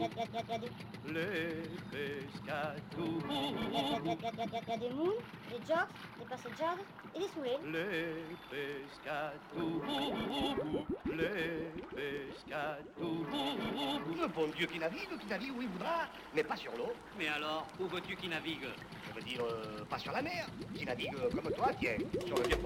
Les pescadous. Il y a des moules, des jocks, des passeggiados et des saoulés. Les pescadous. Les pescadous. Le bon Dieu qui navigue où il voudra, mais pas sur l'eau. Mais alors, où veux-tu qu'il navigue? Je veux dire, pas sur la mer, qui navigue comme toi, tiens, sur le vieux